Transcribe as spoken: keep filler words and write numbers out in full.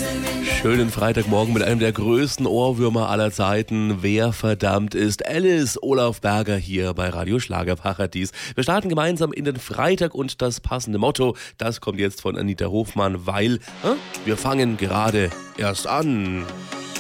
Schönen Freitagmorgen mit einem der größten Ohrwürmer aller Zeiten. Wer verdammt ist Alice? Olaf Berger hier bei Radio Schlagerparadies. Wir starten gemeinsam in den Freitag und das passende Motto, das kommt jetzt von Anita Hofmann, weil äh, wir fangen gerade erst an.